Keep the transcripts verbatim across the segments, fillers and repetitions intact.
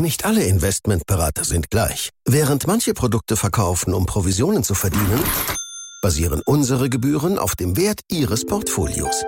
Nicht alle Investmentberater sind gleich. Während manche Produkte verkaufen, um Provisionen zu verdienen, basieren unsere Gebühren auf dem Wert Ihres Portfolios.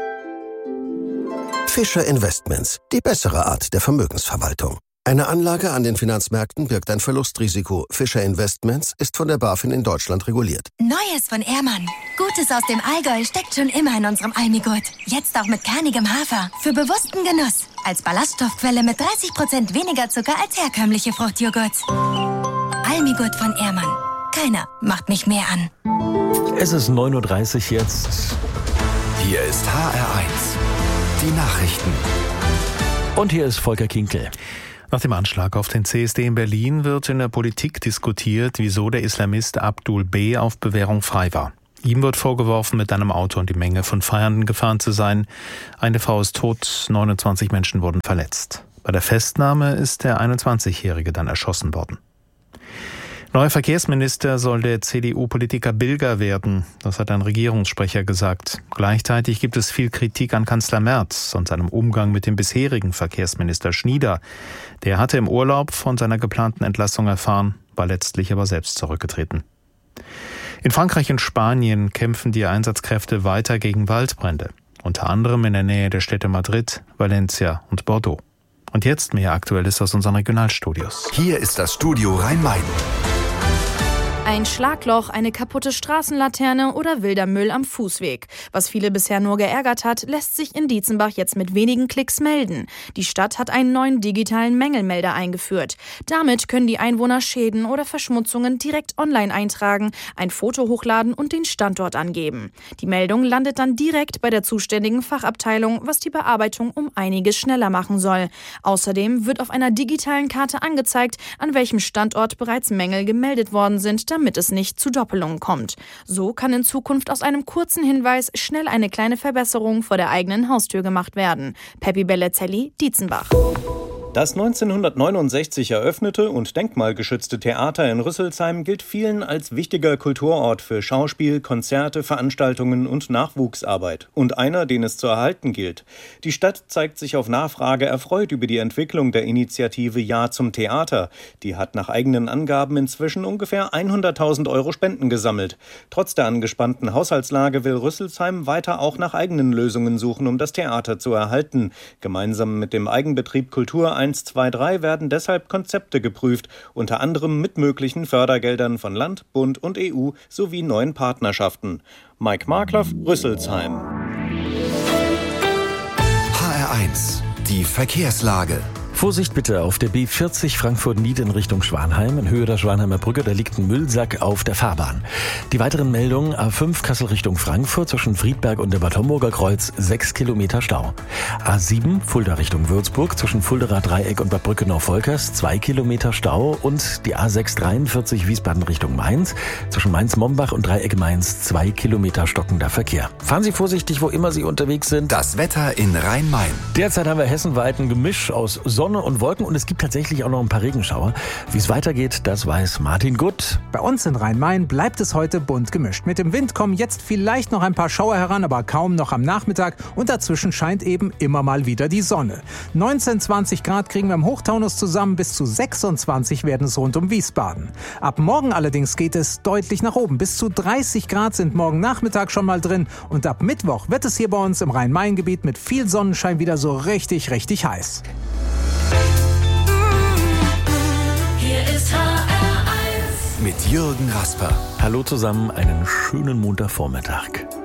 Fischer Investments, die bessere Art der Vermögensverwaltung. Eine Anlage an den Finanzmärkten birgt ein Verlustrisiko. Fischer Investments ist von der BaFin in Deutschland reguliert. Neues von Ehrmann. Gutes aus dem Allgäu steckt schon immer in unserem Almigurt. Jetzt auch mit kernigem Hafer. Für bewussten Genuss. Als Ballaststoffquelle mit dreißig Prozent weniger Zucker als herkömmliche Fruchtjoghurts. Almigurt von Ehrmann. Keiner macht mich mehr an. Es ist neun Uhr dreißig jetzt. Hier ist H R eins. Die Nachrichten. Und hier ist Volker Kinkel. Nach dem Anschlag auf den C S D in Berlin wird in der Politik diskutiert, wieso der Islamist Abdul B. auf Bewährung frei war. Ihm wird vorgeworfen, mit einem Auto in die Menge von Feiernden gefahren zu sein. Eine Frau ist tot, neunundzwanzig Menschen wurden verletzt. Bei der Festnahme ist der einundzwanzigjährige dann erschossen worden. Neuer Verkehrsminister soll der C D U-Politiker Bilger werden. Das hat ein Regierungssprecher gesagt. Gleichzeitig gibt es viel Kritik an Kanzler Merz und seinem Umgang mit dem bisherigen Verkehrsminister Schnieder. Der hatte im Urlaub von seiner geplanten Entlassung erfahren, war letztlich aber selbst zurückgetreten. In Frankreich und Spanien kämpfen die Einsatzkräfte weiter gegen Waldbrände. Unter anderem in der Nähe der Städte Madrid, Valencia und Bordeaux. Und jetzt mehr Aktuelles aus unseren Regionalstudios. Hier ist das Studio Rhein-Main. Ein Schlagloch, eine kaputte Straßenlaterne oder wilder Müll am Fußweg. Was viele bisher nur geärgert hat, lässt sich in Dietzenbach jetzt mit wenigen Klicks melden. Die Stadt hat einen neuen digitalen Mängelmelder eingeführt. Damit können die Einwohner Schäden oder Verschmutzungen direkt online eintragen, ein Foto hochladen und den Standort angeben. Die Meldung landet dann direkt bei der zuständigen Fachabteilung, was die Bearbeitung um einiges schneller machen soll. Außerdem wird auf einer digitalen Karte angezeigt, an welchem Standort bereits Mängel gemeldet worden sind, damit es nicht zu Doppelungen kommt. So kann in Zukunft aus einem kurzen Hinweis schnell eine kleine Verbesserung vor der eigenen Haustür gemacht werden. Peppi Bellezelli, Dietzenbach. Das neunzehnhundertneunundsechzig eröffnete und denkmalgeschützte Theater in Rüsselsheim gilt vielen als wichtiger Kulturort für Schauspiel, Konzerte, Veranstaltungen und Nachwuchsarbeit. Und einer, den es zu erhalten gilt. Die Stadt zeigt sich auf Nachfrage erfreut über die Entwicklung der Initiative Ja zum Theater. Die hat nach eigenen Angaben inzwischen ungefähr hunderttausend Euro Spenden gesammelt. Trotz der angespannten Haushaltslage will Rüsselsheim weiter auch nach eigenen Lösungen suchen, um das Theater zu erhalten. Gemeinsam mit dem Eigenbetrieb Kultur eins zwei drei werden deshalb Konzepte geprüft, unter anderem mit möglichen Fördergeldern von Land, Bund und E U sowie neuen Partnerschaften. Mike Markloff, Rüsselsheim. H R eins, die Verkehrslage. Vorsicht bitte auf der B vierzig Frankfurt-Nied in Richtung Schwanheim. In Höhe der Schwanheimer Brücke, da liegt ein Müllsack auf der Fahrbahn. Die weiteren Meldungen: A fünf Kassel Richtung Frankfurt zwischen Friedberg und dem Bad Homburger Kreuz, sechs Kilometer Stau. A sieben Fulda Richtung Würzburg zwischen Fulderer Dreieck und Bad Brückenau-Volkers, zwei Kilometer Stau. Und die A sechs dreiundvierzig Wiesbaden Richtung Mainz zwischen Mainz-Mombach und Dreieck Mainz, zwei Kilometer stockender Verkehr. Fahren Sie vorsichtig, wo immer Sie unterwegs sind. Das Wetter in Rhein-Main. Derzeit haben wir hessenweit ein Gemisch aus Sonne und Wolken und es gibt tatsächlich auch noch ein paar Regenschauer. Wie es weitergeht, das weiß Martin Gutt. Bei uns in Rhein-Main bleibt es heute bunt gemischt. Mit dem Wind kommen jetzt vielleicht noch ein paar Schauer heran, aber kaum noch am Nachmittag. Und dazwischen scheint eben immer mal wieder die Sonne. neunzehn, zwanzig Grad kriegen wir im Hochtaunus zusammen, bis zu sechsundzwanzig werden es rund um Wiesbaden. Ab morgen allerdings geht es deutlich nach oben. Bis zu dreißig Grad sind morgen Nachmittag schon mal drin. Und ab Mittwoch wird es hier bei uns im Rhein-Main-Gebiet mit viel Sonnenschein wieder so richtig, richtig heiß. Hier ist H R eins mit Jürgen Rasper. Hallo zusammen, einen schönen Montagvormittag.